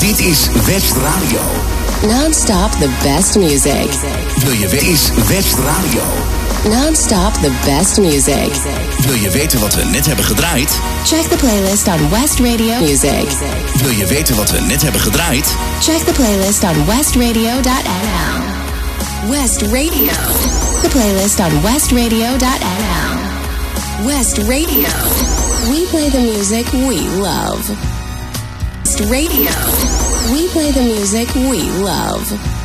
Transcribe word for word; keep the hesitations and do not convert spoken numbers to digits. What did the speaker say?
Dit is West Radio. Non-stop the best music. Wil je weten? Is West Radio. Non-stop the best music. Wil je weten wat we net hebben gedraaid? Check the playlist on West Radio Music. Wil je weten wat we net hebben gedraaid? Check the playlist on westradio dot n l. West Radio. The playlist on westradio dot n l. West Radio. We play the music we love. West Radio. We play the music we love.